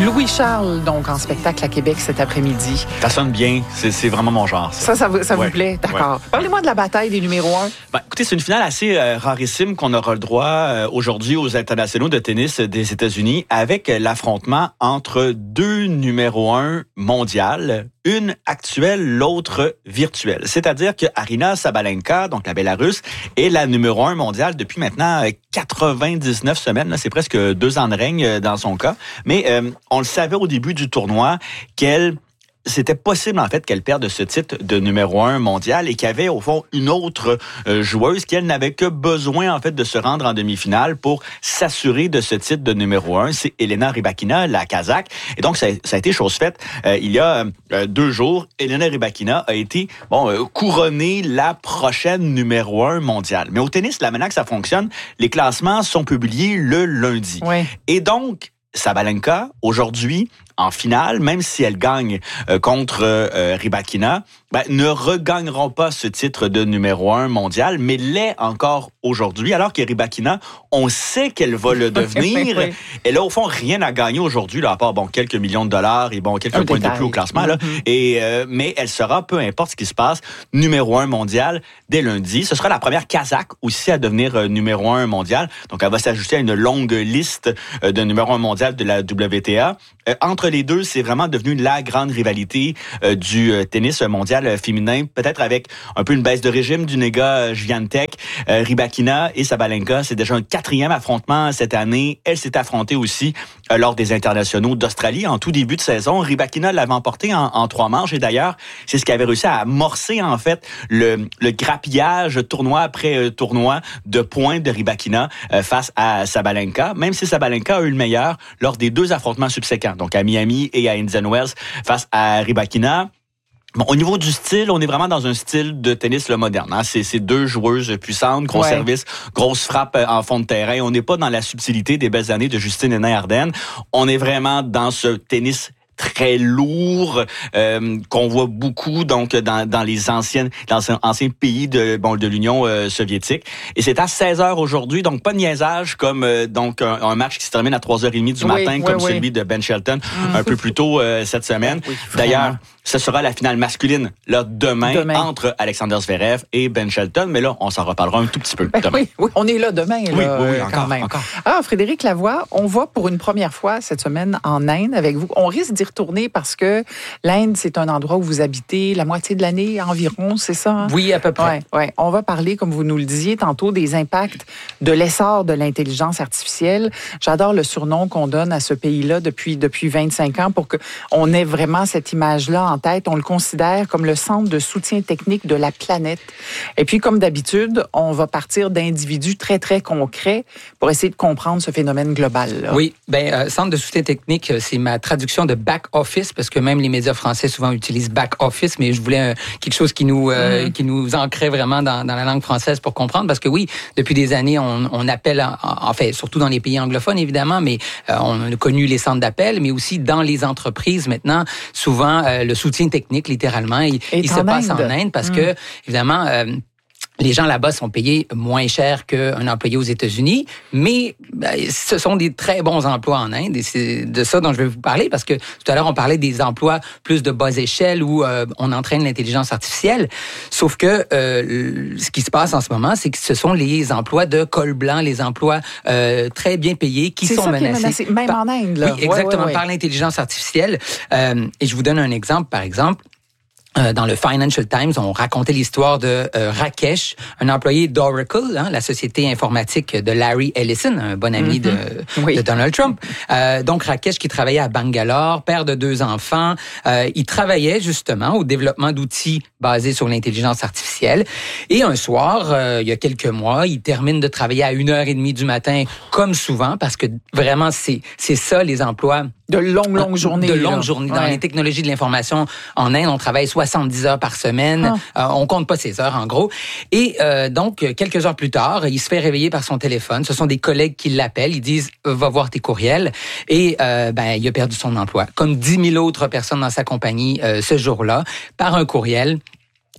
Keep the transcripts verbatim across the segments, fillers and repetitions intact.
Louis Charles, donc, en spectacle à Québec cet après-midi. Ça sonne bien. C'est, c'est vraiment mon genre. Ça, ça, ça, vous, ça ouais. vous plaît? D'accord. Ouais. Parlez-moi de la bataille des numéros un. Ben, écoutez, c'est une finale assez euh, rarissime qu'on aura le droit euh, aujourd'hui aux internationaux de tennis des États-Unis avec l'affrontement entre deux numéros un mondiales, une actuelle, l'autre virtuelle. C'est-à-dire que Aryna Sabalenka, donc la Bélarusse, est la numéro un mondiale depuis maintenant quatre-vingt-dix-neuf semaines. Là, c'est presque deux ans de règne dans son cas. Mais euh, on le savait au début du tournoi qu'elle... C'était possible, en fait, qu'elle perde ce titre de numéro un mondial et qu'il y avait, au fond, une autre euh, joueuse qui, elle, n'avait que besoin, en fait, de se rendre en demi-finale pour s'assurer de ce titre de numéro un. C'est Elena Rybakina, la Kazakh. Et donc, ça, ça a été chose faite. Euh, il y a euh, deux jours, Elena Rybakina a été, bon, euh, couronnée la prochaine numéro un mondiale. Mais au tennis, la manière que ça fonctionne, les classements sont publiés le lundi. Oui. Et donc, Sabalenka, aujourd'hui, en finale, même si elle gagne euh, contre euh, Rybakina, ben, ne regagnera pas ce titre de numéro un mondial, mais l'est encore aujourd'hui, alors que Rybakina, on sait qu'elle va le devenir. Oui. Elle a au fond rien à gagner aujourd'hui, là, à part bon, quelques millions de dollars et bon, quelques un points détail. de plus au classement. Là. Mm-hmm. Et, euh, mais elle sera, peu importe ce qui se passe, numéro un mondial dès lundi. Ce sera la première Kazakh aussi à devenir euh, numéro un mondial. Donc, elle va s'ajouter à une longue liste euh, de numéro un mondial de la W T A. Euh, entre les deux, c'est vraiment devenu la grande rivalité euh, du euh, tennis mondial euh, féminin, peut-être avec un peu une baisse de régime du Nega Swiatek. Euh, Rybakina et Sabalenka, c'est déjà un quatrième affrontement cette année. Elle s'est affrontée aussi euh, lors des internationaux d'Australie en tout début de saison. Rybakina l'avait emporté en, en trois manches et d'ailleurs, c'est ce qui avait réussi à amorcer en fait le, le grappillage tournoi après euh, tournoi de points de Rybakina euh, face à Sabalenka, même si Sabalenka a eu le meilleur lors des deux affrontements subséquents, donc à Miami et à Indian Wells face à Rybakina. Bon, au niveau du style, on est vraiment dans un style de tennis le moderne. Hein? C'est, c'est deux joueuses puissantes, gros ouais. service, grosse frappe en fond de terrain. On n'est pas dans la subtilité des belles années de Justine Henin-Ardenne. On est vraiment dans ce tennis très lourd euh, qu'on voit beaucoup donc dans, dans les anciennes dans les anciens pays de bon de l'Union euh, soviétique et c'est à seize heures aujourd'hui, donc pas de niaisage comme euh, donc un, un match qui se termine à trois heures trente du oui, matin oui, comme oui. celui de Ben Shelton mmh. un peu plus tôt euh, cette semaine. Oui, d'ailleurs, ce sera la finale masculine là demain, demain entre Alexander Zverev et Ben Shelton, mais là on s'en reparlera un tout petit peu ben, demain. Oui, oui, on est là demain là, oui, oui, oui, quand encore, même. Encore. Alors Frédéric Lavoie, on va pour une première fois cette semaine en Inde avec vous. On risque d'y retourner parce que l'Inde, c'est un endroit où vous habitez la moitié de l'année environ, c'est ça? Hein? Oui, à peu près. Ouais, ouais. On va parler, comme vous nous le disiez tantôt, des impacts de l'essor de l'intelligence artificielle. J'adore le surnom qu'on donne à ce pays-là depuis, depuis vingt-cinq ans pour qu'on ait vraiment cette image-là en tête. On le considère comme le centre de soutien technique de la planète. Et puis, comme d'habitude, on va partir d'individus très, très concrets pour essayer de comprendre ce phénomène global. Oui, bien, euh, centre de soutien technique, c'est ma traduction de back office, parce que même les médias français souvent utilisent back office, mais je voulais euh, quelque chose qui nous euh, mmh. qui nous ancrait vraiment dans, dans la langue française pour comprendre, parce que oui, depuis des années, on, on appelle, en, en fait, surtout dans les pays anglophones évidemment, mais euh, on a connu les centres d'appel, mais aussi dans les entreprises maintenant, souvent euh, le soutien technique, littéralement, il, il se passe en Inde, parce mmh. que évidemment. Euh, Les gens là-bas sont payés moins cher qu'un employé aux États-Unis, mais ben, ce sont des très bons emplois en Inde et c'est de ça dont je vais vous parler parce que tout à l'heure on parlait des emplois plus de bas échelle où euh, on entraîne l'intelligence artificielle. Sauf que euh, ce qui se passe en ce moment, c'est que ce sont les emplois de col blanc, les emplois euh, très bien payés qui c'est sont ça menacés. Qui est menacé, même par, en Inde. Là. Oui, exactement, ouais, ouais, ouais. par l'intelligence artificielle. Euh, et je vous donne un exemple, par exemple. Dans le Financial Times, on racontait l'histoire de euh, Rakesh, un employé d'Oracle, hein, la société informatique de Larry Ellison, un bon ami mm-hmm. de, oui. de Donald Trump. Euh, donc Rakesh qui travaillait à Bangalore, père de deux enfants, euh, il travaillait justement au développement d'outils basés sur l'intelligence artificielle. Et un soir, euh, il y a quelques mois, il termine de travailler à une heure trente du matin, comme souvent, parce que vraiment c'est c'est ça les emplois. De longues, longues journées. De longues là. journées. Ouais. Dans les technologies de l'information en Inde, on travaille soixante-dix heures par semaine. Ah. Euh, on compte pas ces heures, en gros. Et euh, donc, quelques heures plus tard, il se fait réveiller par son téléphone. Ce sont des collègues qui l'appellent. Ils disent « Va voir tes courriels ». Et euh, ben, il a perdu son emploi. Comme dix mille autres personnes dans sa compagnie euh, ce jour-là, par un courriel.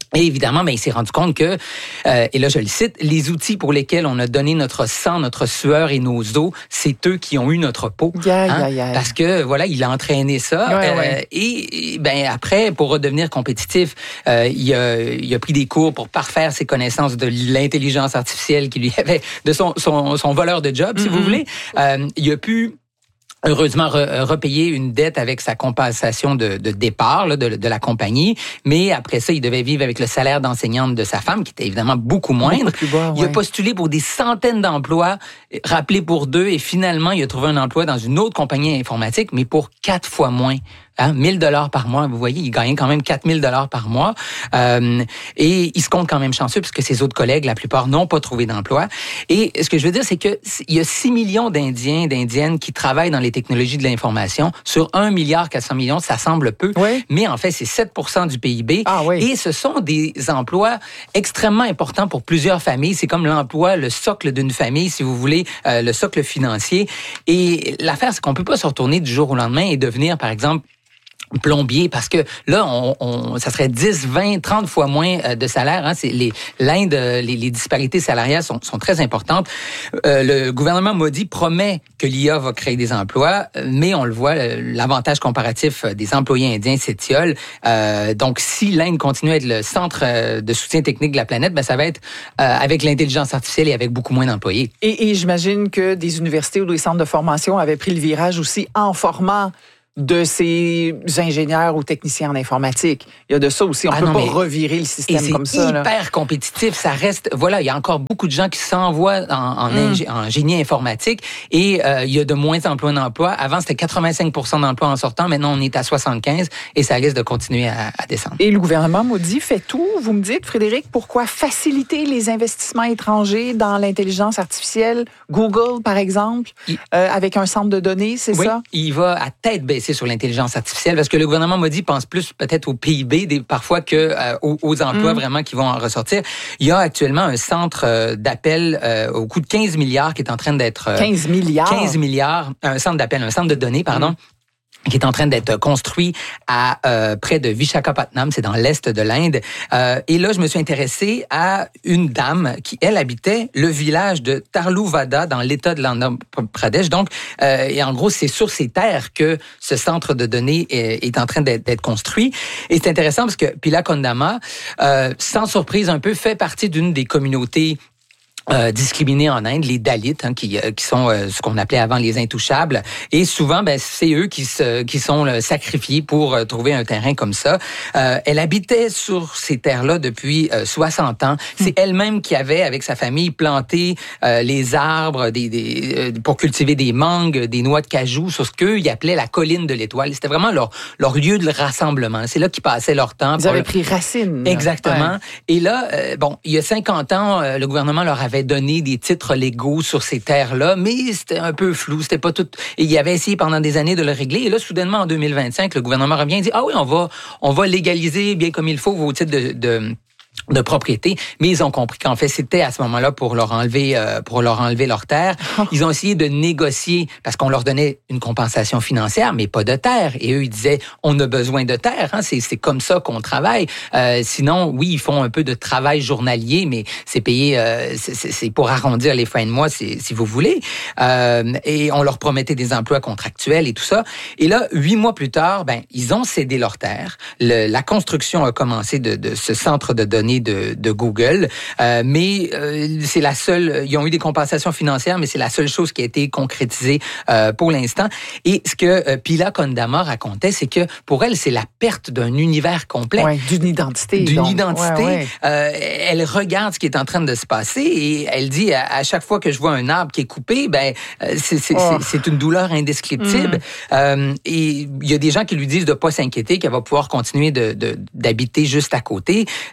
Et évidemment, ben, il s'est rendu compte que, euh, et là je le cite, les outils pour lesquels on a donné notre sang, notre sueur et nos os, c'est eux qui ont eu notre peau. Yeah, hein? yeah, yeah. Parce que, voilà, il a entraîné ça. Ouais, euh, ouais. Et, et ben après, pour redevenir compétitif, euh, il, a, il a pris des cours pour parfaire ses connaissances de l'intelligence artificielle qui lui avait, de son, son, son voleur de job, mm-hmm. si vous voulez. Euh, il a pu... heureusement re, repayer une dette avec sa compensation de, de départ là, de, de la compagnie, mais après ça, il devait vivre avec le salaire d'enseignante de sa femme, qui était évidemment beaucoup moindre. Beaucoup plus bas, il ouais. a postulé pour des centaines d'emplois, rappelé pour deux, et finalement, il a trouvé un emploi dans une autre compagnie informatique, mais pour quatre fois moins. Hein, mille dollars par mois, vous voyez, il gagnait quand même quatre mille dollars par mois. Euh, et il se compte quand même chanceux puisque ses autres collègues, la plupart, n'ont pas trouvé d'emploi. Et ce que je veux dire, c'est que il y a six millions d'Indiens, d'Indiennes qui travaillent dans les technologies de l'information. Sur un milliard quatre cents millions, ça semble peu. Oui. Mais en fait, c'est sept pour cent du P I B. Ah, oui. Et ce sont des emplois extrêmement importants pour plusieurs familles. C'est comme l'emploi, le socle d'une famille, si vous voulez, euh, le socle financier. Et l'affaire, c'est qu'on peut pas se retourner du jour au lendemain et devenir, par exemple, plombier, parce que là, on, on, ça serait dix, vingt, trente fois moins de salaire. Hein. C'est les, l'Inde, les, les disparités salariales sont, sont très importantes. Euh, le gouvernement Modi promet que l'I A va créer des emplois, mais on le voit, l'avantage comparatif des employés indiens s'étiole. Euh, donc, si l'Inde continue à être le centre de soutien technique de la planète, ben ça va être euh, avec l'intelligence artificielle et avec beaucoup moins d'employés. Et, et j'imagine que des universités ou des centres de formation avaient pris le virage aussi en formant de ces ingénieurs ou techniciens en informatique. Il y a de ça aussi. On ah peut non, pas mais... revirer le système comme ça. C'est hyper là. compétitif. Ça reste... Voilà, il y a encore beaucoup de gens qui s'envoient en, en, mm. ingé... en génie informatique et euh, il y a de moins d'emplois d'emploi. Avant, c'était quatre-vingt-cinq pour cent d'emplois en sortant. Maintenant, on est à soixante-quinze et ça risque de continuer à, à descendre. Et le gouvernement Modi fait tout. Vous me dites, Frédéric, pourquoi faciliter les investissements étrangers dans l'intelligence artificielle? Google, par exemple, il... euh, avec un centre de données, c'est oui, ça? Il va à tête baissée sur l'intelligence artificielle parce que le gouvernement Modi pense plus peut-être au P I B des, parfois que euh, aux, aux emplois mm. vraiment qui vont en ressortir. Il y a actuellement un centre euh, d'appel euh, au coût de quinze milliards qui est en train d'être... Euh, quinze milliards? quinze milliards, un centre d'appel, un centre de données, pardon. Mm. qui est en train d'être construit à euh, près de Vishakhapatnam, c'est dans l'est de l'Inde. Euh, et là, je me suis intéressée à une dame qui, elle, habitait le village de Tarluvada dans l'État de l'Andhra Pradesh. Donc, euh, et en gros, c'est sur ces terres que ce centre de données est, est en train d'être, d'être construit. Et c'est intéressant parce que Pilakondama, euh, sans surprise un peu, fait partie d'une des communautés Euh, discriminés en Inde, les Dalits, hein, qui, euh, qui sont euh, ce qu'on appelait avant les intouchables. Et souvent, ben, c'est eux qui, se, qui sont euh, sacrifiés pour euh, trouver un terrain comme ça. Euh, elle habitait sur ces terres-là depuis euh, soixante ans. C'est mmh. elle-même qui avait, avec sa famille, planté euh, les arbres des, des, euh, pour cultiver des mangues, des noix de cajou sur ce qu'eux ils appelaient la colline de l'Étoile. C'était vraiment leur, leur lieu de rassemblement. C'est là qu'ils passaient leur temps. Ils avaient le... pris racine. Exactement. Ouais. Et là, euh, bon, il y a cinquante ans, euh, le gouvernement leur avait donné des titres légaux sur ces terres-là, mais c'était un peu flou, c'était pas tout... Et il avait essayé pendant des années de le régler, et là, soudainement, en deux mille vingt-cinq, le gouvernement revient et dit « Ah oui, on va, on va légaliser bien comme il faut vos titres de... de de propriété, mais ils ont compris qu'en fait, c'était à ce moment-là pour leur enlever euh, pour leur enlever leur terre. Ils ont essayé de négocier parce qu'on leur donnait une compensation financière, mais pas de terre. Et eux, ils disaient, on a besoin de terre, hein, c'est, c'est comme ça qu'on travaille. Euh, sinon, oui, ils font un peu de travail journalier, mais c'est payé, euh, c'est, c'est pour arrondir les fins de mois, c'est, si vous voulez. Euh, et on leur promettait des emplois contractuels et tout ça. Et là, huit mois plus tard, ben, ils ont cédé leur terre. Le, la construction a commencé de, de ce centre de données De, de Google, euh, mais euh, c'est la seule. Ils ont eu des compensations financières, mais c'est la seule chose qui a été concrétisée euh, pour l'instant. Et ce que euh, Pilakondama racontait, c'est que pour elle, c'est la perte d'un univers complet, ouais, d'une identité, d'une donc. identité. Ouais, ouais. Euh, elle regarde ce qui est en train de se passer et elle dit à, à chaque fois que je vois un arbre qui est coupé, ben c'est, c'est, oh. c'est, c'est une douleur indescriptible. Mm. Euh, et il y a des gens qui lui disent de pas s'inquiéter, qu'elle va pouvoir continuer de, de, d'habiter juste à côté, euh, mais il y en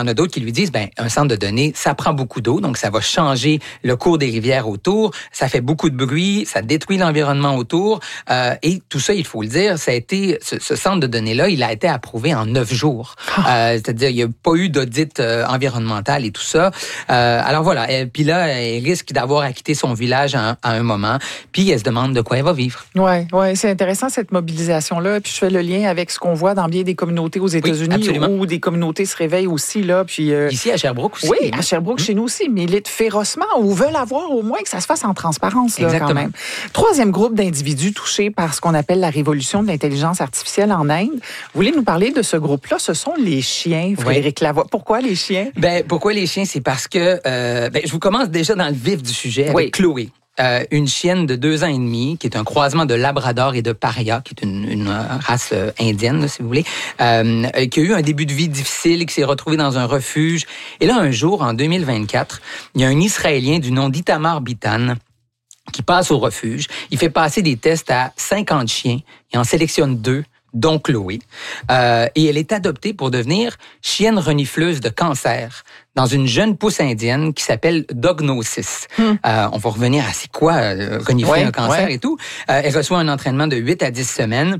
en a d'autres qui lui disent, ben, un centre de données, ça prend beaucoup d'eau, donc ça va changer le cours des rivières autour, ça fait beaucoup de bruit, ça détruit l'environnement autour, euh, et tout ça, il faut le dire, ça a été, ce, ce centre de données-là, il a été approuvé en neuf jours. Euh, c'est-à-dire, il n'y a pas eu d'audit euh, environnemental et tout ça. Euh, alors voilà, et puis là, elle risque d'avoir à quitter son village à, à un moment, puis elle se demande de quoi elle va vivre. Oui, ouais, c'est intéressant cette mobilisation-là, puis je fais le lien avec ce qu'on voit dans bien des communautés aux États-Unis, oui, où des communautés se réveillent aussi, là, puis... Euh, Ici, à Sherbrooke aussi. Oui, à Sherbrooke, mmh. chez nous aussi, militent férocement ou veulent avoir au moins que ça se fasse en transparence, là, quand même. Troisième groupe d'individus touchés par ce qu'on appelle la révolution de l'intelligence artificielle en Inde. Vous voulez nous parler de ce groupe-là? Ce sont les chiens, Frédéric oui. Lavoie. Pourquoi les chiens? Ben, pourquoi les chiens? C'est parce que... Euh, ben, je vous commence déjà dans le vif du sujet avec oui. Chloé. Euh, une chienne de deux ans et demi, qui est un croisement de Labrador et de Paria, qui est une, une race euh, indienne, là, si vous voulez, euh, qui a eu un début de vie difficile, qui s'est retrouvé dans un refuge. Et là, un jour, en deux mille vingt-quatre, il y a un Israélien du nom d'Itamar Bitan qui passe au refuge. Il fait passer des tests à cinquante chiens. Il en sélectionne deux, dont Chloé. Euh, et elle est adoptée pour devenir chienne renifleuse de cancer dans une jeune pousse indienne qui s'appelle Dognosis. Hmm. Euh, on va revenir à c'est quoi euh, renifler ouais, un cancer ouais. et tout. Euh, elle reçoit un entraînement de huit à dix semaines.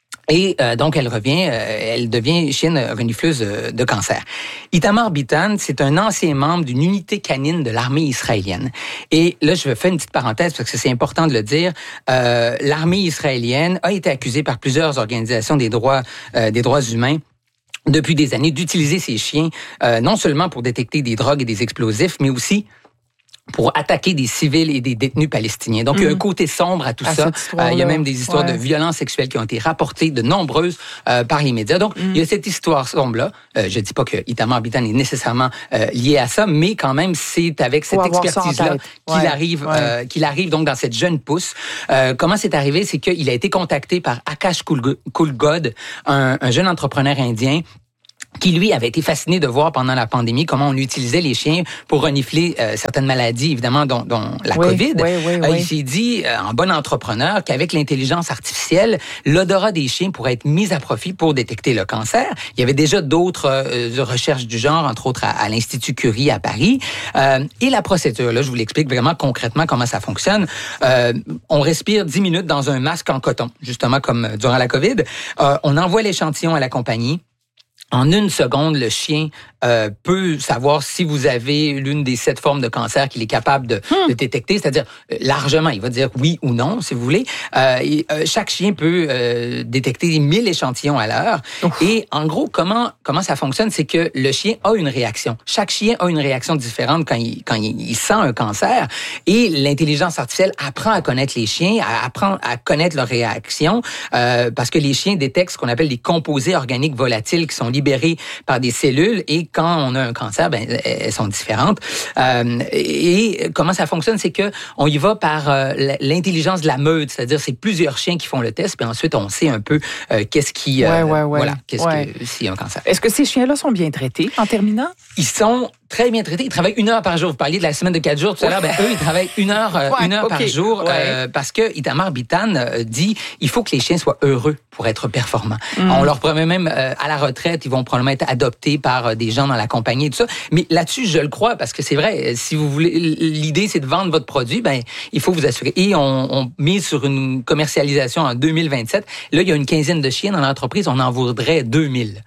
Et euh, donc, elle revient, euh, elle devient chienne renifleuse euh, de cancer. Itamar Bitan, c'est un ancien membre d'une unité canine de l'armée israélienne. Et là, je vais faire une petite parenthèse parce que c'est important de le dire. Euh, l'armée israélienne a été accusée par plusieurs organisations des droits, euh, des droits humains depuis des années d'utiliser ces chiens, euh, non seulement pour détecter des drogues et des explosifs, mais aussi pour attaquer des civils et des détenus palestiniens. Donc, mmh. il y a un côté sombre à tout à ça. Euh, il y a même des histoires ouais. de violences sexuelles qui ont été rapportées, de nombreuses, euh, par les médias. Donc, mmh. il y a cette histoire sombre-là. Euh, je dis pas que Itamar Bitan est nécessairement euh, lié à ça, mais quand même, c'est avec cette expertise-là qu'il ouais. arrive, ouais. Euh, qu'il arrive donc dans cette jeune pousse. Euh, comment c'est arrivé? C'est qu'il a été contacté par Akash Kulgod, un, un jeune entrepreneur indien, qui, lui, avait été fasciné de voir pendant la pandémie comment on utilisait les chiens pour renifler euh, certaines maladies, évidemment, dont, dont la oui, COVID. Oui, oui, euh, oui. Il s'est dit, euh, en bon entrepreneur, qu'avec l'intelligence artificielle, l'odorat des chiens pourrait être mis à profit pour détecter le cancer. Il y avait déjà d'autres euh, recherches du genre, entre autres à, à l'Institut Curie à Paris. Euh, et la procédure, là, je vous l'explique vraiment concrètement comment ça fonctionne. Euh, on respire dix minutes dans un masque en coton, justement comme durant la COVID. Euh, on envoie l'échantillon à la compagnie. En une seconde, le chien euh, peut savoir si vous avez l'une des sept formes de cancer qu'il est capable de, hmm. de détecter, c'est-à-dire euh, largement, il va dire oui ou non, si vous voulez. Euh, et, euh, chaque chien peut euh, détecter mille échantillons à l'heure. Ouf. Et en gros, comment comment ça fonctionne, c'est que le chien a une réaction. Chaque chien a une réaction différente quand il quand il, il sent un cancer. Et l'intelligence artificielle apprend à connaître les chiens, apprend à connaître leurs réactions, euh, parce que les chiens détectent ce qu'on appelle des composés organiques volatiles qui sont libérées par des cellules et quand on a un cancer, ben elles sont différentes. Euh, et comment ça fonctionne, c'est que on y va par euh, l'intelligence de la meute, c'est-à-dire c'est plusieurs chiens qui font le test, puis ensuite on sait un peu euh, qu'est-ce qui, euh, ouais, ouais, ouais. voilà, qu'est-ce ouais. que s'il y a un cancer. Est-ce que ces chiens-là sont bien traités en terminant? Ils sont très bien traités. Ils travaillent une heure par jour. Vous parliez de la semaine de quatre jours tout à l'heure. Ben, eux, ils travaillent une heure, euh, ouais, une heure okay. par jour ouais. euh, parce que Itamar Bitan euh, dit il faut que les chiens soient heureux pour être performants. Mm. On leur promet même euh, à la retraite, ils vont probablement être adoptés par euh, des gens dans la compagnie et tout ça. Mais là-dessus, je le crois parce que c'est vrai. Si vous voulez, l'idée c'est de vendre votre produit, ben il faut vous assurer. Et on, on mise sur une commercialisation en deux mille vingt-sept. Là, il y a une quinzaine de chiens dans l'entreprise. On en voudrait deux mille.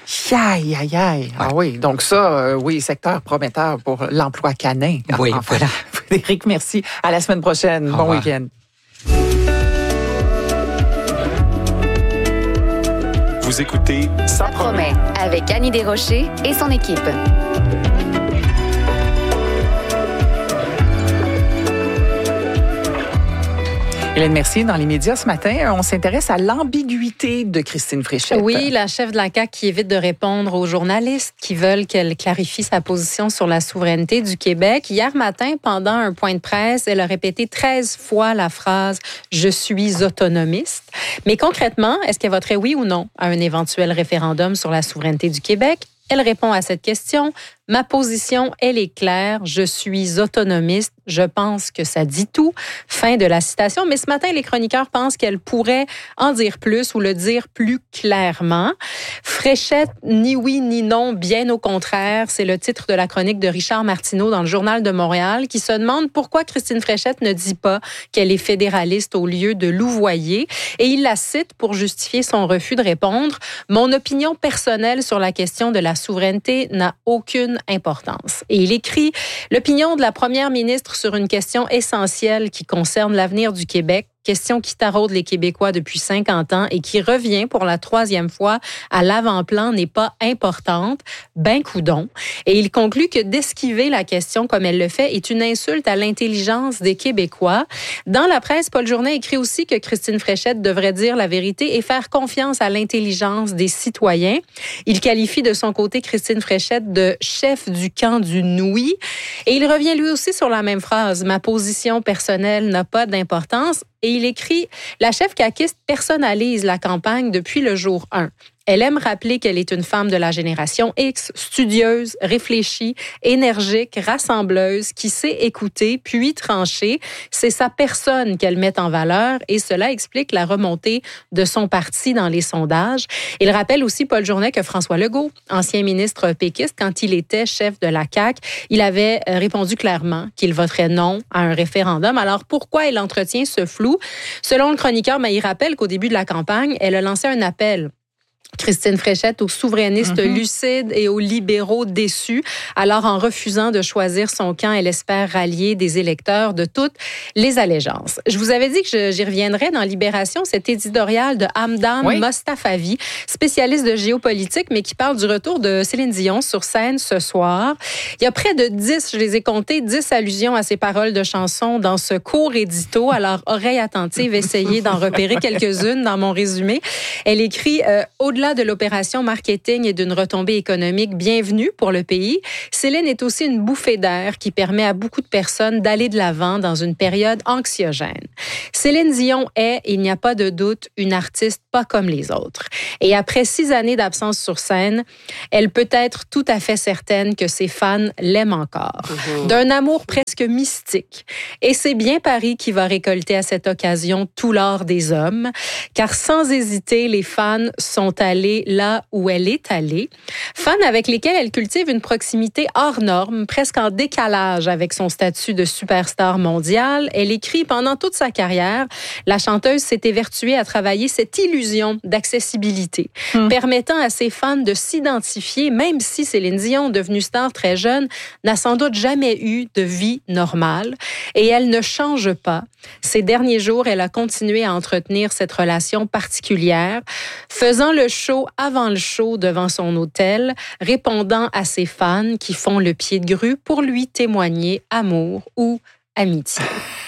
Aïe, aïe, aïe. Ouais. Ah oui. Donc ça, euh, oui, secteur prometteur pour l'emploi canin. Oui, enfin, voilà. Frédéric, merci. À la semaine prochaine. Au bon revoir. Week-end. Vous écoutez Ça promet avec Annie Desrochers et son équipe. Hélène Mercier, dans les médias ce matin, on s'intéresse à l'ambiguïté de Christine Fréchette. Oui, la chef de la C A Q qui évite de répondre aux journalistes qui veulent qu'elle clarifie sa position sur la souveraineté du Québec. Hier matin, pendant un point de presse, elle a répété treize fois la phrase « Je suis autonomiste ». Mais concrètement, est-ce qu'elle voterait oui ou non à un éventuel référendum sur la souveraineté du Québec? Elle répond à cette question Ma position, elle est claire. Je suis autonomiste. Je pense que ça dit tout. Fin de la citation. Mais ce matin, les chroniqueurs pensent qu'elle pourrait en dire plus ou le dire plus clairement. Fréchette, ni oui ni non, bien au contraire. C'est le titre de la chronique de Richard Martineau dans le Journal de Montréal qui se demande pourquoi Christine Fréchette ne dit pas qu'elle est fédéraliste au lieu de louvoyer. Et il la cite pour justifier son refus de répondre. Mon opinion personnelle sur la question de la souveraineté n'a aucune importance. Et il écrit « L'opinion de la première ministre sur une question essentielle qui concerne l'avenir du Québec, question qui taraude les Québécois depuis cinquante ans et qui revient pour la troisième fois à l'avant-plan n'est pas importante, ben coudon. » Et il conclut que d'esquiver la question comme elle le fait est une insulte à l'intelligence des Québécois. Dans la presse, Paul Journet écrit aussi que Christine Fréchette devrait dire la vérité et faire confiance à l'intelligence des citoyens. Il qualifie de son côté Christine Fréchette de chef du camp du Noui. Et il revient lui aussi sur la même phrase. « Ma position personnelle n'a pas d'importance. » Et il écrit « La chef caquiste personnalise la campagne depuis le jour un. Elle aime rappeler qu'elle est une femme de la génération X, studieuse, réfléchie, énergique, rassembleuse, qui sait écouter puis trancher. C'est sa personne qu'elle met en valeur et cela explique la remontée de son parti dans les sondages. » Il rappelle aussi, Paul Journet, que François Legault, ancien ministre péquiste, quand il était chef de la C A Q, il avait répondu clairement qu'il voterait non à un référendum. Alors, pourquoi il entretient ce flou? Selon le chroniqueur, mais il rappelle qu'au début de la campagne, elle a lancé un appel, Christine Fréchette, aux souverainistes mm-hmm. lucides et aux libéraux déçus. Alors, en refusant de choisir son camp, elle espère rallier des électeurs de toutes les allégeances. Je vous avais dit que je, j'y reviendrais dans Libération, cet éditorial de Hamdan oui. Mostafavi, spécialiste de géopolitique, mais qui parle du retour de Céline Dion sur scène ce soir. Il y a près de dix, je les ai comptés, dix allusions à ses paroles de chansons dans ce court édito. Alors, oreille attentive, essayez d'en repérer quelques-unes dans mon résumé. Elle écrit euh, « Au-delà de l'opération marketing et d'une retombée économique bienvenue pour le pays, Céline est aussi une bouffée d'air qui permet à beaucoup de personnes d'aller de l'avant dans une période anxiogène. Céline Dion est, il n'y a pas de doute, une artiste pas comme les autres. Et après six années d'absence sur scène, elle peut être tout à fait certaine que ses fans l'aiment encore. Mmh. D'un amour presque mystique. Et c'est bien Paris qui va récolter à cette occasion tout l'or des hommes, car sans hésiter, les fans sont allés là où elle est allée. Fans avec lesquels elle cultive une proximité hors norme, presque en décalage avec son statut de superstar mondiale. Elle écrit pendant toute sa carrière, la chanteuse s'est évertuée à travailler cette illusion d'accessibilité, mmh. permettant à ses fans de s'identifier, même si Céline Dion, devenue star très jeune, n'a sans doute jamais eu de vie normale. Et elle ne change pas. Ces derniers jours, elle a continué à entretenir cette relation particulière, faisant le show avant le show devant son hôtel, répondant à ses fans qui font le pied de grue pour lui témoigner amour ou amitié.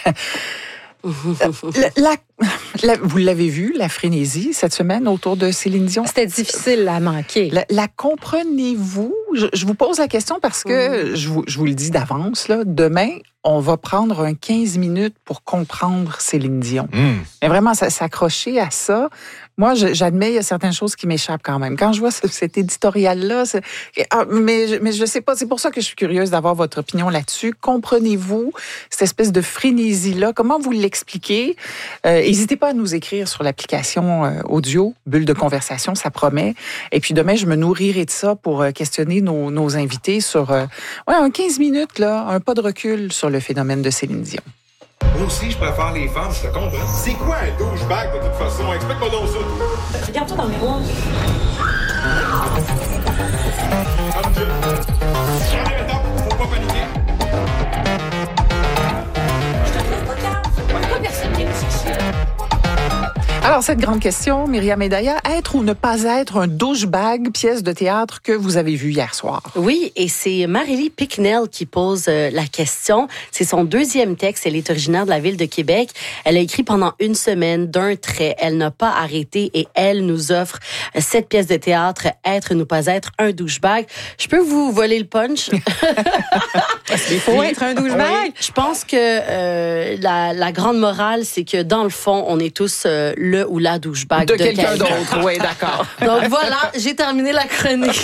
la, la, la, vous l'avez vu, la frénésie cette semaine autour de Céline Dion? C'était difficile à manquer. La, la comprenez-vous? Je, je vous pose la question parce que, mmh. je, vous, je vous le dis d'avance, là, demain, on va prendre un quinze minutes pour comprendre Céline Dion. Mmh. Mais vraiment, s'accrocher à ça, moi, je, j'admets, il y a certaines choses qui m'échappent quand même. Quand je vois ce, cet éditorial-là, c'est, ah, mais, mais je sais pas, c'est pour ça que je suis curieuse d'avoir votre opinion là-dessus. Comprenez-vous cette espèce de frénésie-là? Comment vous l'expliquez? Euh, n'hésitez pas à nous écrire sur l'application euh, audio, Bulle de conversation, ça promet. Et puis demain, je me nourrirai de ça pour euh, questionner nos, nos invités sur euh, ouais, un quinze minutes, là, un pas de recul sur le phénomène de Céline Dion. Moi aussi, je préfère les femmes, je te comprends. C'est quoi un douchebag de toute façon? Explique-moi donc ça, toi. Regarde-toi dans le miroir. Comme tu... Première étape, faut pas paniquer. Je te trouve pas calme. Pourquoi personne vient me chercher? Alors, cette grande question, Myriam Edaya, être ou ne pas être un douchebag, pièce de théâtre que vous avez vue hier soir? Oui, et c'est Marélie Picknell qui pose euh, la question. C'est son deuxième texte. Elle est originaire de la ville de Québec. Elle a écrit pendant une semaine d'un trait. Elle n'a pas arrêté et elle nous offre cette pièce de théâtre, être ou ne pas être un douchebag. Je peux vous voler le punch? Il faut être un douchebag? Oui. Je pense que euh, la, la grande morale, c'est que dans le fond, on est tous euh, le le ou la douchebag de, de, quelqu'un, quelqu'un d'autre. Oui, d'accord. Donc voilà, j'ai terminé la chronique.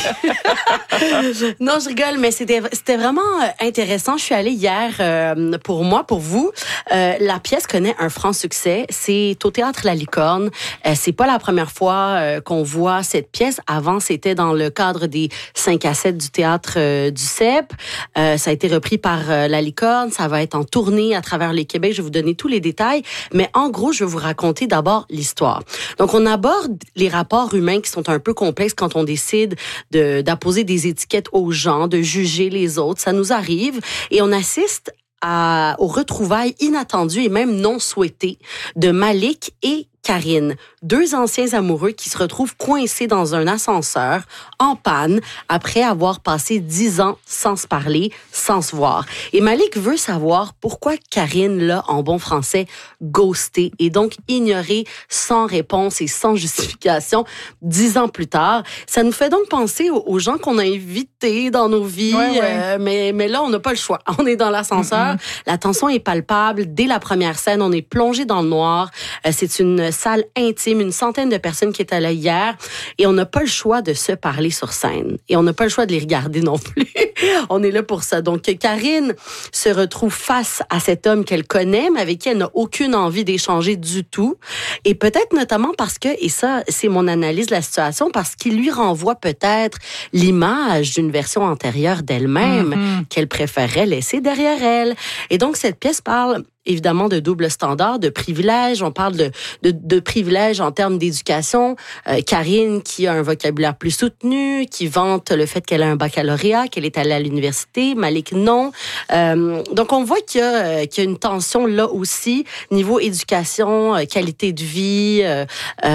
Non, je rigole, mais c'était c'était vraiment intéressant. Je suis allée hier euh, pour moi, pour vous. Euh, la pièce connaît un franc succès. C'est au Théâtre La Licorne. Euh, c'est pas la première fois euh, qu'on voit cette pièce. Avant, c'était dans le cadre des cinq à sept du Théâtre euh, du C E P. Euh, ça a été repris par euh, La Licorne. Ça va être en tournée à travers le Québec. Je vais vous donner tous les détails. Mais en gros, je vais vous raconter d'abord l'histoire. Donc, on aborde les rapports humains qui sont un peu complexes quand on décide de, d'apposer des étiquettes aux gens, de juger les autres. Ça nous arrive et on assiste à, aux retrouvailles inattendues et même non souhaitées de Malik et Karine, deux anciens amoureux qui se retrouvent coincés dans un ascenseur en panne après avoir passé dix ans sans se parler, sans se voir. Et Malik veut savoir pourquoi Karine l'a, en bon français, ghosté et donc ignoré sans réponse et sans justification dix ans plus tard. Ça nous fait donc penser aux, aux gens qu'on a invités dans nos vies, ouais, ouais. Euh, mais, mais là, on n'a pas le choix. On est dans l'ascenseur, mm-hmm. La tension est palpable. Dès la première scène, on est plongé dans le noir. Euh, c'est une salle intime, une centaine de personnes qui étaient là hier, et on n'a pas le choix de se parler sur scène. Et on n'a pas le choix de les regarder non plus. On est là pour ça. Donc, Karine se retrouve face à cet homme qu'elle connaît, mais avec qui elle n'a aucune envie d'échanger du tout. Et peut-être notamment parce que, et ça, c'est mon analyse de la situation, parce qu'il lui renvoie peut-être l'image d'une version antérieure d'elle-même mm-hmm. qu'elle préférerait laisser derrière elle. Et donc, cette pièce parle évidemment de double standard, de privilèges. On parle de, de, de privilèges en termes d'éducation. Euh, Karine, qui a un vocabulaire plus soutenu, qui vante le fait qu'elle a un baccalauréat, qu'elle est allée à l'université. Malik, non. Euh, donc, on voit qu'il y a, euh, qu'il y a une tension là aussi, niveau éducation, euh, qualité de vie, euh,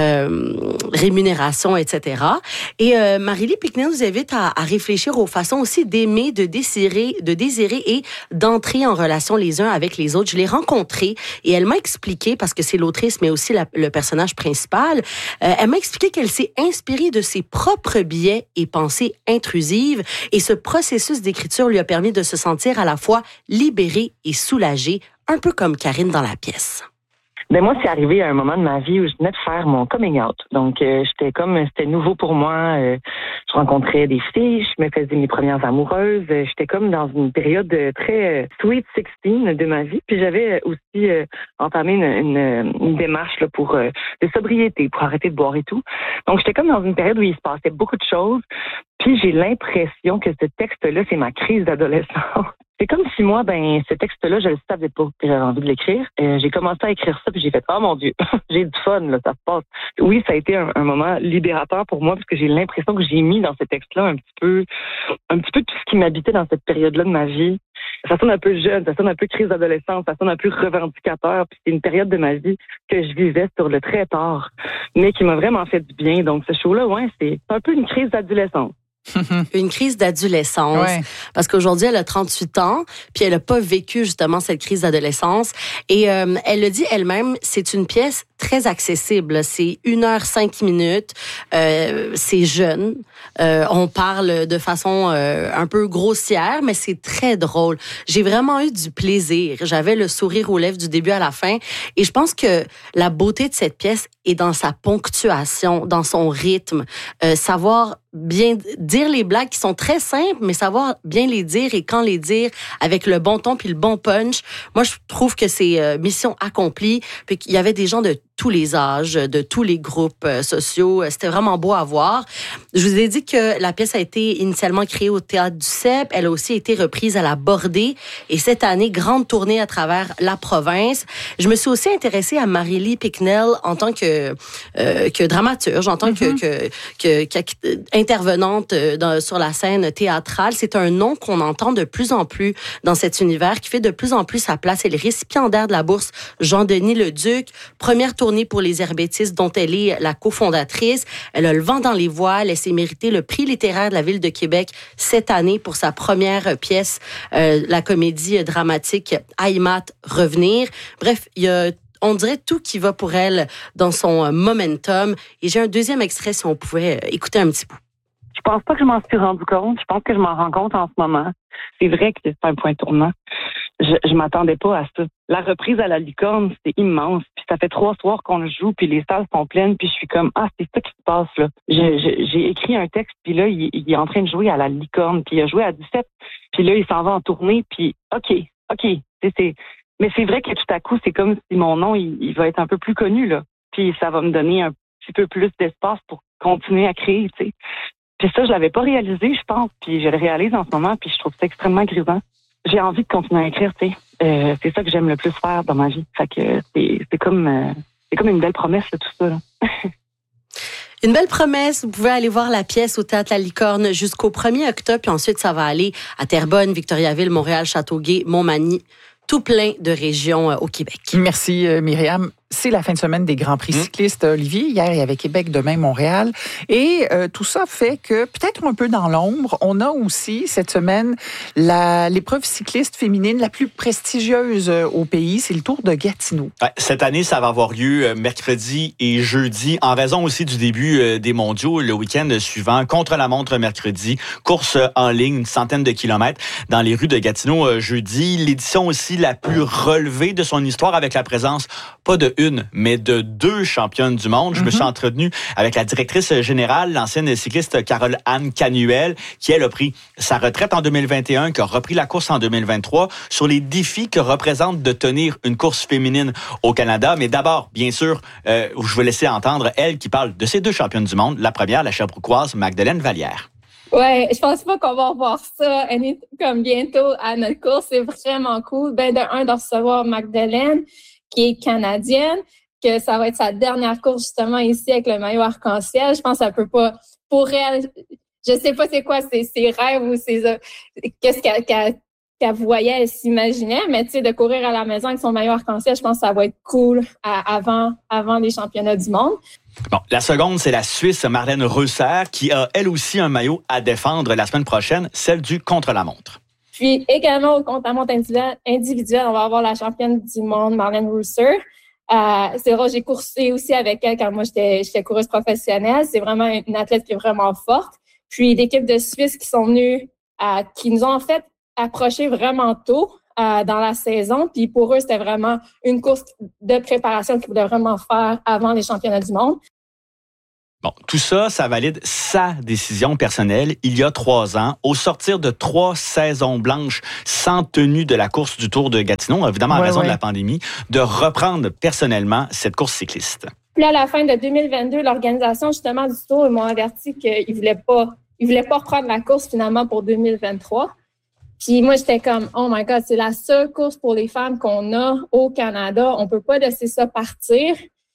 euh, rémunération, et cetera. Et euh, Marie-Lie Piquenel nous invite à, à réfléchir aux façons aussi d'aimer, de désirer, de désirer et d'entrer en relation les uns avec les autres. Je l'ai rencontrée et elle m'a expliqué, parce que c'est l'autrice, mais aussi la, le personnage principal, euh, elle m'a expliqué qu'elle s'est inspirée de ses propres biais et pensées intrusives, et ce processus d'écriture lui a permis de se sentir à la fois libérée et soulagée, un peu comme Karine dans la pièce. Ben moi, c'est arrivé à un moment de ma vie où je venais de faire mon coming out. Donc, euh, j'étais comme, c'était nouveau pour moi. Euh, je rencontrais des filles, je me faisais mes premières amoureuses. Euh, j'étais comme dans une période très euh, sweet sixteen de ma vie. Puis j'avais aussi euh, entamé une, une, une démarche là, pour euh, de sobriété, pour arrêter de boire et tout. Donc, j'étais comme dans une période où il se passait beaucoup de choses. Puis j'ai l'impression que ce texte-là, c'est ma crise d'adolescence. C'est comme si moi, ben, ce texte-là, je le savais pas que j'avais envie de l'écrire. Euh, j'ai commencé à écrire ça, puis j'ai fait « Oh mon Dieu, j'ai du fun, là, ça se passe. » Oui, ça a été un, un moment libérateur pour moi, parce que j'ai l'impression que j'ai mis dans ce texte-là un petit peu, un petit peu tout ce qui m'habitait dans cette période-là de ma vie. Ça sonne un peu jeune, ça sonne un peu crise d'adolescence, ça sonne un peu revendicateur, puis c'est une période de ma vie que je vivais sur le très tard, mais qui m'a vraiment fait du bien. Donc, ce show-là, ouais, c'est un peu une crise d'adolescence. Une crise d'adolescence. Ouais. Parce qu'aujourd'hui, elle a trente-huit ans, puis elle n'a pas vécu justement cette crise d'adolescence. Et euh, elle le dit elle-même, c'est une pièce très accessible. C'est une heure cinq minutes. Euh, c'est jeune. Euh, on parle de façon euh, un peu grossière, mais c'est très drôle. J'ai vraiment eu du plaisir. J'avais le sourire aux lèvres du début à la fin. Et je pense que la beauté de cette pièce est dans sa ponctuation, dans son rythme. Euh, savoir bien dire les blagues qui sont très simples, mais savoir bien les dire et quand les dire avec le bon ton puis le bon punch. Moi, je trouve que c'est euh, mission accomplie. Puis qu'il y avait des gens de tous les âges, de tous les groupes euh, sociaux. C'était vraiment beau à voir. Je vous ai dit que la pièce a été initialement créée au Théâtre du C E P. Elle a aussi été reprise à la Bordée. Et cette année, grande tournée à travers la province. Je me suis aussi intéressée à Marie-Lie Piquenel en tant que, euh, que dramaturge, en tant mm-hmm. que, que, que, que intervenante dans, sur la scène théâtrale. C'est un nom qu'on entend de plus en plus dans cet univers, qui fait de plus en plus sa place. Elle est récipiendaire de la bourse Jean-Denis Leduc, première tournée pour les Herbettistes dont elle est la cofondatrice. Elle a le vent dans les voiles. Elle s'est mérité le prix littéraire de la Ville de Québec cette année pour sa première pièce, euh, la comédie dramatique Aïmat Revenir. Bref, il y a on dirait tout qui va pour elle dans son momentum. Et j'ai un deuxième extrait si on pouvait écouter un petit bout. Je pense pas que je m'en suis rendu compte. Je pense que je m'en rends compte en ce moment. C'est vrai que c'est un point tournant. je, je m'attendais pas à ça. La reprise à la licorne, c'était immense. Puis ça fait trois soirs qu'on le joue, puis les salles sont pleines, puis je suis comme, ah, c'est ça qui se passe, là. J'ai, j'ai, j'ai écrit un texte, puis là, il, il est en train de jouer à la licorne, puis il a joué à dix-sept, puis là, il s'en va en tournée, puis OK, OK, c'est, c'est... Mais c'est vrai que tout à coup, c'est comme si mon nom, il, il va être un peu plus connu, là. Puis ça va me donner un petit peu plus d'espace pour continuer à créer, tu sais. Puis ça, je l'avais pas réalisé, je pense, puis je le réalise en ce moment, puis je trouve ça extrêmement grisant. J'ai envie de continuer à écrire, tu sais. Euh, c'est ça que j'aime le plus faire dans ma vie. Fait que c'est, c'est comme euh, c'est comme une belle promesse, là, tout ça, là. Une belle promesse. Vous pouvez aller voir la pièce au Théâtre La Licorne jusqu'au premier octobre, puis ensuite, ça va aller à Terrebonne, Victoriaville, Montréal, Châteauguay, Montmagny, tout plein de régions euh, au Québec. Merci, euh, Myriam. C'est la fin de semaine des Grands Prix mmh. cyclistes, Olivier. Hier, il y avait Québec, demain, Montréal. Et euh, tout ça fait que, peut-être un peu dans l'ombre, on a aussi, cette semaine, la, l'épreuve cycliste féminine la plus prestigieuse au pays. C'est le Tour de Gatineau. Ouais, cette année, ça va avoir lieu mercredi et jeudi, en raison aussi du début des mondiaux le week-end suivant. Contre-la-montre mercredi, course en ligne, une centaine de kilomètres dans les rues de Gatineau jeudi. L'édition aussi la plus relevée de son histoire, avec la présence, pas de une, mais de deux championnes du monde. Je mm-hmm. me suis entretenu avec la directrice générale, l'ancienne cycliste Carole-Anne Canuel, qui, elle, a pris sa retraite en deux mille vingt et un, qui a repris la course en deux mille vingt-trois, sur les défis que représente de tenir une course féminine au Canada. Mais d'abord, bien sûr, euh, je vais laisser entendre elle qui parle de ces deux championnes du monde. La première, la Sherbrookeoise Magdeleine Vallière. Ouais, je pense pas qu'on va revoir ça comme bientôt à notre course. C'est vraiment cool. Ben, de un, de recevoir Magdeleine, qui est canadienne, que ça va être sa dernière course justement ici avec le maillot arc-en-ciel. Je pense que ça peut pas, pour elle, je sais pas c'est quoi ses, ses rêves ou ses, qu'est-ce qu'elle, qu'elle, qu'elle voyait, elle s'imaginait, mais tu sais, de courir à la maison avec son maillot arc-en-ciel, je pense que ça va être cool à, avant, avant les championnats du monde. Bon, la seconde, c'est la Suisse Marlène Reusser, qui a elle aussi un maillot à défendre la semaine prochaine, celle du contre-la-montre. Puis également au contre-la-montre individuel, on va avoir la championne du monde, Marlène Reusser. Euh, c'est vrai, j'ai coursé aussi avec elle quand moi j'étais, j'étais coureuse professionnelle. C'est vraiment une athlète qui est vraiment forte. Puis l'équipe de Suisse qui sont venus, euh, qui nous ont en fait approchés vraiment tôt euh, dans la saison. Puis pour eux, c'était vraiment une course de préparation qu'ils voulaient vraiment faire avant les championnats du monde. Bon, tout ça, ça valide sa décision personnelle il y a trois ans, au sortir de trois saisons blanches sans tenue de la course du Tour de Gatineau, évidemment en ouais, raison ouais. de la pandémie, de reprendre personnellement cette course cycliste. Puis à la fin de deux mille vingt-deux, l'organisation justement du Tour, ils m'ont averti qu'ils voulaient pas, ils voulaient pas reprendre la course finalement pour deux mille vingt-trois. Puis moi, j'étais comme, oh my God, c'est la seule course pour les femmes qu'on a au Canada. On peut pas laisser ça partir.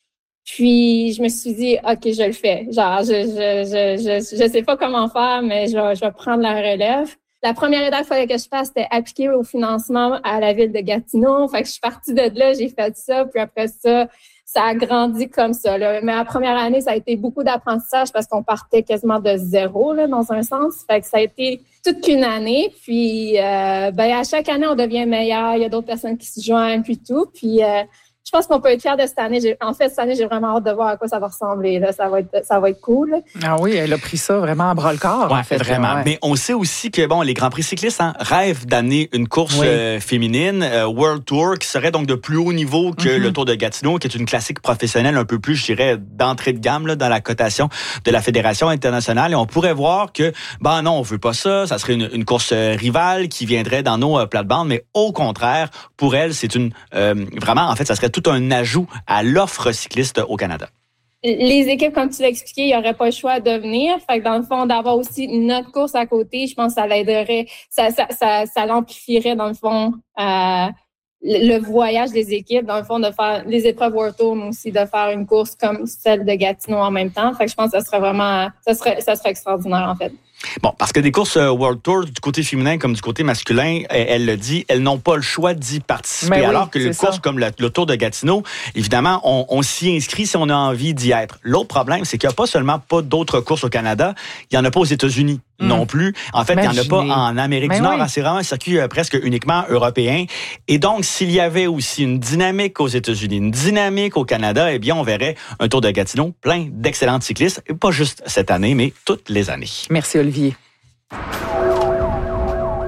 Puis, je me suis dit, OK, je le fais. Genre, je je je je, je sais pas comment faire, mais je vais, je vais prendre la relève. La première étape qu'il fallait que je fasse, c'était appliquer au financement à la ville de Gatineau. Fait que je suis partie de là, j'ai fait ça. Puis après ça, ça a grandi comme ça, là. Mais la première année, ça a été beaucoup d'apprentissage parce qu'on partait quasiment de zéro, là, dans un sens. Fait que ça a été toute qu'une année. Puis, euh, ben, à chaque année, on devient meilleur. Il y a d'autres personnes qui se joignent, puis tout. Puis, euh, je pense qu'on peut être fiers de cette année. J'ai, en fait, cette année, j'ai vraiment hâte de voir à quoi ça va ressembler. Là. Ça va être, ça va être cool. Ah oui, elle a pris ça vraiment à bras-le-corps. Ouais, en fait, vraiment. Ouais. Mais on sait aussi que bon, les Grands Prix cyclistes hein, rêvent d'amener une course oui. euh, féminine, euh, World Tour, qui serait donc de plus haut niveau que mm-hmm. le Tour de Gatineau, qui est une classique professionnelle un peu plus, je dirais, d'entrée de gamme là, dans la cotation de la Fédération internationale. Et on pourrait voir que, ben non, on veut pas ça. Ça serait une, une course euh, rivale qui viendrait dans nos euh, plates-bandes. Mais au contraire, pour elle, c'est une euh, vraiment, en fait, ça serait tout un ajout à l'offre cycliste au Canada. Les équipes, comme tu l'as expliqué, il n'y aurait pas le choix de venir. Fait que dans le fond, d'avoir aussi notre course à côté, je pense que ça l'aiderait, ça, ça, ça, ça l'amplifierait, dans le fond, euh, le voyage des équipes, dans le fond, de faire les épreuves World Tour, mais aussi de faire une course comme celle de Gatineau en même temps. Fait que je pense que ça serait vraiment, ça serait, ça serait extraordinaire, en fait. Bon, parce que des courses World Tour, du côté féminin comme du côté masculin, elle le dit, elles n'ont pas le choix d'y participer. Oui, alors que les courses comme le, le Tour de Gatineau, évidemment, on, on s'y inscrit si on a envie d'y être. L'autre problème, c'est qu'il n'y a pas seulement pas d'autres courses au Canada, il n'y en a pas aux États-Unis mmh. non plus. En fait, Imaginez. il n'y en a pas en Amérique Mais du Nord. Oui. C'est vraiment un circuit euh, presque uniquement européen. Et donc, s'il y avait aussi une dynamique aux États-Unis, une dynamique au Canada, eh bien, on verrait un Tour de Gatineau plein d'excellentes cyclistes, et pas juste cette année, mais toutes les années. Merci, Olivier.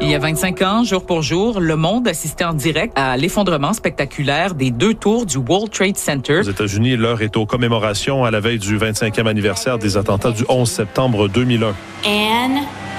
Il y a vingt-cinq ans, jour pour jour, le monde assistait en direct à l'effondrement spectaculaire des deux tours du World Trade Center. Aux États-Unis, l'heure est aux commémorations à la veille du vingt-cinquième anniversaire des attentats du onze septembre deux mille un. Anne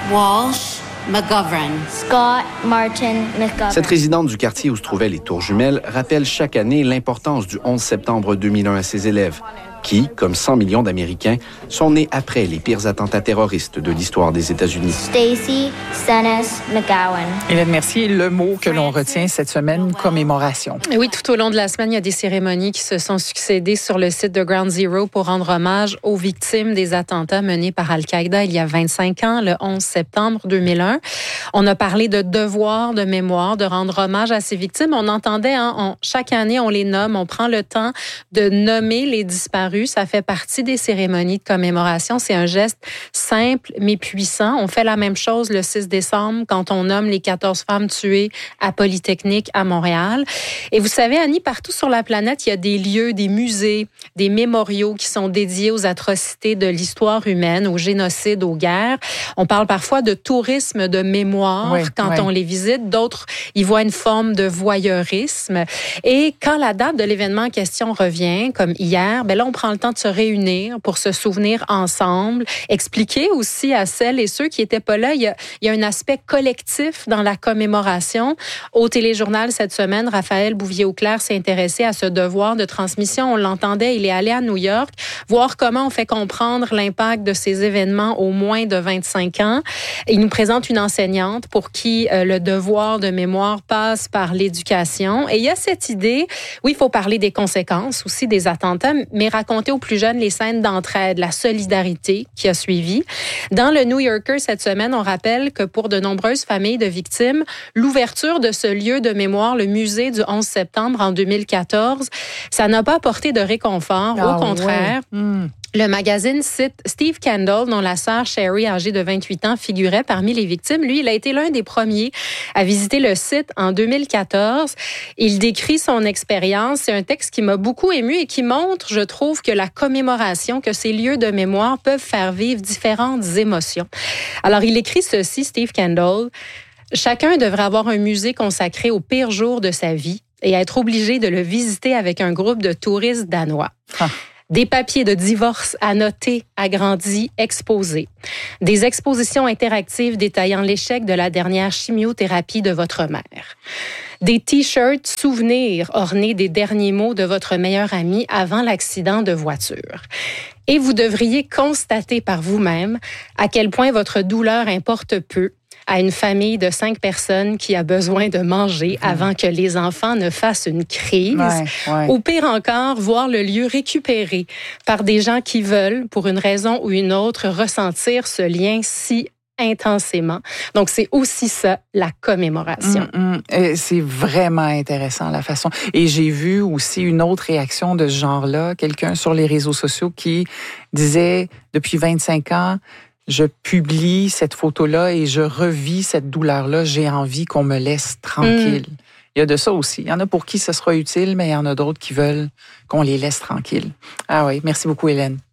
Walsh McGovern. Scott Martin McGovern. Cette résidente du quartier où se trouvaient les tours jumelles rappelle chaque année l'importance du onze septembre deux mille un à ses élèves, qui, comme cent millions d'Américains, sont nés après les pires attentats terroristes de l'histoire des États-Unis. Stacy Stennis McGowan. Hélène Mercier, le mot que l'on retient cette semaine, commémoration. Oui, tout au long de la semaine, il y a des cérémonies qui se sont succédées sur le site de Ground Zero pour rendre hommage aux victimes des attentats menés par Al-Qaïda il y a vingt-cinq ans, le onze septembre deux mille un. On a parlé de devoir de mémoire, de rendre hommage à ces victimes. On entendait, hein, on, chaque année, on les nomme, on prend le temps de nommer les disparus. Ça fait partie des cérémonies de commémoration. C'est un geste simple mais puissant. On fait la même chose le six décembre quand on nomme les quatorze femmes tuées à Polytechnique à Montréal. Et vous savez, Annie, partout sur la planète, il y a des lieux, des musées, des mémoriaux qui sont dédiés aux atrocités de l'histoire humaine, au génocide, aux guerres. On parle parfois de tourisme de mémoire oui, quand oui. on les visite. D'autres y voient une forme de voyeurisme. Et quand la date de l'événement en question revient, comme hier, ben là, on prend le temps de se réunir pour se souvenir ensemble, expliquer aussi à celles et ceux qui n'étaient pas là. Il y, a, il y a un aspect collectif dans la commémoration. Au Téléjournal cette semaine, Raphaël Bouvier-Auclair s'est intéressé à ce devoir de transmission. On l'entendait, il est allé à New York, voir comment on fait comprendre l'impact de ces événements aux moins de vingt-cinq ans. Il nous présente une enseignante pour qui euh, le devoir de mémoire passe par l'éducation. Et il y a cette idée, oui, il faut parler des conséquences aussi des attentats, mais raconter aux plus jeunes les scènes d'entraide, la solidarité qui a suivi. Dans le New Yorker cette semaine, on rappelle que pour de nombreuses familles de victimes, l'ouverture de ce lieu de mémoire, le musée du onze septembre en deux mille quatorze, ça n'a pas apporté de réconfort. Ah, au contraire, ouais. mmh. Le magazine cite Steve Kendall, dont la sœur Sherry, âgée de vingt-huit ans, figurait parmi les victimes. Lui, il a été l'un des premiers à visiter le site en deux mille quatorze. Il décrit son expérience. C'est un texte qui m'a beaucoup ému et qui montre, je trouve, que la commémoration, que ces lieux de mémoire peuvent faire vivre différentes émotions. Alors, il écrit ceci, Steve Kendall. « Chacun devrait avoir un musée consacré au pire jour de sa vie et être obligé de le visiter avec un groupe de touristes danois. Ah. » Des papiers de divorce annotés, agrandis, exposés. Des expositions interactives détaillant l'échec de la dernière chimiothérapie de votre mère. Des t-shirts souvenirs ornés des derniers mots de votre meilleur ami avant l'accident de voiture. Et vous devriez constater par vous-même à quel point votre douleur importe peu à une famille de cinq personnes qui a besoin de manger mmh. avant que les enfants ne fassent une crise. Ouais, ouais. Ou pire encore, voir le lieu récupéré par des gens qui veulent, pour une raison ou une autre, ressentir ce lien si intensément. Donc, c'est aussi ça, la commémoration. Mmh, mmh. Et c'est vraiment intéressant, la façon. Et j'ai vu aussi une autre réaction de ce genre-là, quelqu'un sur les réseaux sociaux qui disait, depuis vingt-cinq ans, je publie cette photo-là et je revis cette douleur-là. J'ai envie qu'on me laisse tranquille. Mmh. Il y a de ça aussi. Il y en a pour qui ce sera utile, mais il y en a d'autres qui veulent qu'on les laisse tranquilles. Ah oui, merci beaucoup, Hélène.